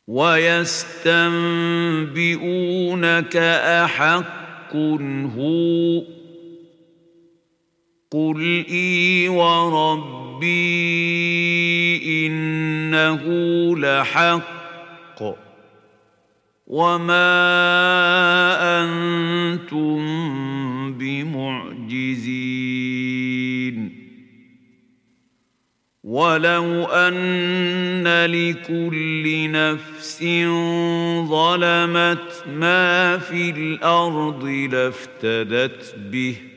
ويستنبئونك أحق هو قل إي وربي إنه لحق وما أنتم بمعجزين ولو أن لكل نفس ظلمت ما في الأرض لافتدت به